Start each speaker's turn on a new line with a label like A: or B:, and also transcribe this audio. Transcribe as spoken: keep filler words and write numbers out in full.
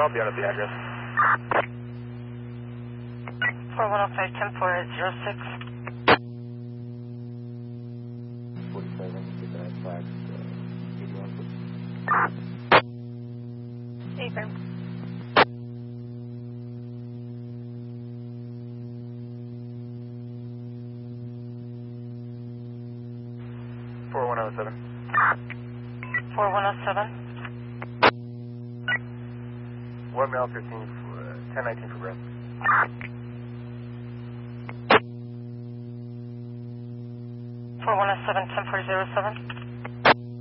A: help you out at the address.
B: four one oh five, ten four zero six.
A: forty-seven, get that flax, uh, eighty-one, please.
B: Affirm.
A: four one oh seven.
B: four one oh seven.
A: one mile fifteen, uh, ten nineteen for breath.
B: four one oh seven, ten four zero seven.